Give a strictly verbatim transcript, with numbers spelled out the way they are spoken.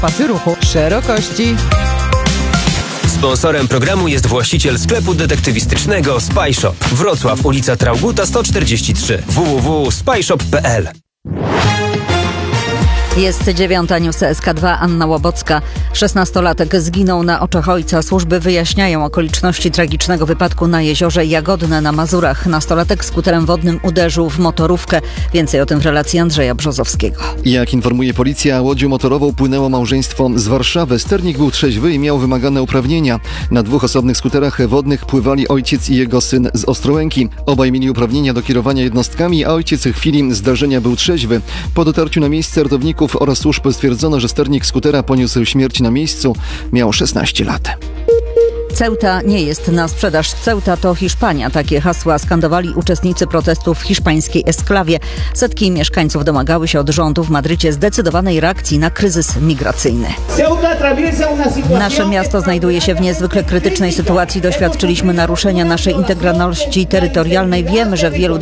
Pasy ruchu szerokości. Sponsorem programu jest właściciel sklepu detektywistycznego Spy Shop. Wrocław, ulica Traugutta sto czterdzieści trzy. w w w kropka spyshop kropka p l. Jest dziewiąta, news S K dwa, Anna Łobocka. Szesnastolatek zginął na oczach ojca. Służby wyjaśniają okoliczności tragicznego wypadku na jeziorze Jagodne na Mazurach. Nastolatek skuterem wodnym uderzył w motorówkę. Więcej o tym w relacji Andrzeja Brzozowskiego. Jak informuje policja, łodzią motorową płynęło małżeństwo z Warszawy. Sternik był trzeźwy i miał wymagane uprawnienia. Na dwóch osobnych skuterach wodnych pływali ojciec i jego syn z Ostrołęki. Obaj mieli uprawnienia do kierowania jednostkami, a ojciec w chwili zdarzenia był trzeźwy. Po dotarciu na miejsce ratowników oraz służb stwierdzono, że sternik skutera poniósł śmierć na miejscu. Miał szesnaście lat. Ceuta nie jest na sprzedaż. Ceuta to Hiszpania. Takie hasła skandowali uczestnicy protestów w hiszpańskiej Esklawie. Setki mieszkańców domagały się od rządu w Madrycie zdecydowanej reakcji na kryzys migracyjny. Nasze miasto znajduje się w niezwykle krytycznej sytuacji. Doświadczyliśmy naruszenia naszej integralności terytorialnej. Wiemy, że wielu